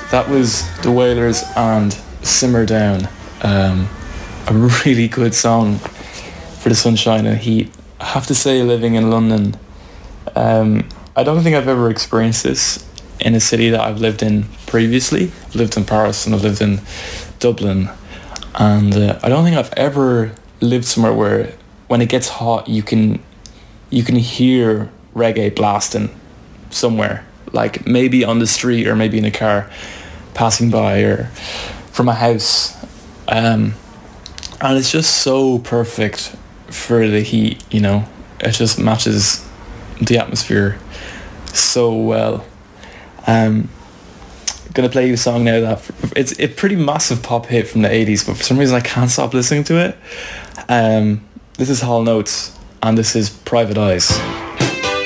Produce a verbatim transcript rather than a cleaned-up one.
That was The Wailers and Simmer Down. Um, a really good song for the sunshine and heat. I have to say, living in London, um, I don't think I've ever experienced this in a city that I've lived in previously. I've lived in Paris and I've lived in Dublin. And uh, I don't think I've ever lived somewhere where when it gets hot, you can you can hear reggae blasting somewhere. Like maybe on the street or maybe in a car passing by or from a house. Um, and it's just so perfect for the heat, you know. It just matches the atmosphere so well. Um, gonna play you a song now that it's a pretty massive pop hit from the eighties, but for some reason I can't stop listening to it. Um, this is Hall Notes, and this is Private Eyes.